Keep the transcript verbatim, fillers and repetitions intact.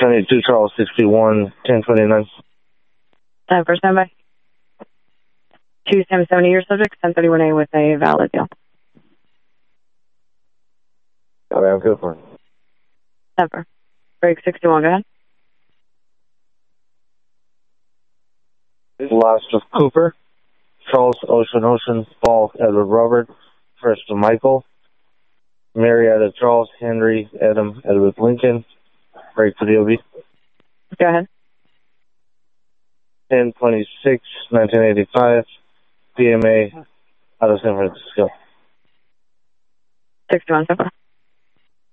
seventy-two Charles sixty-one, ten twenty-nine. Uh, first time by. two Sam seventy, your subject, ten thirty-one A with a valid deal. Okay, I'm good for it. Never. Break sixty-one, go ahead. Last of Cooper, Charles Ocean Ocean, Paul Edward Robert, first to Michael, Marietta Charles, Henry, Adam, Edward Lincoln, break for the O B. Go ahead. ten twenty-six, nineteen eighty-five, P M A out of San Francisco. sixty-one so far.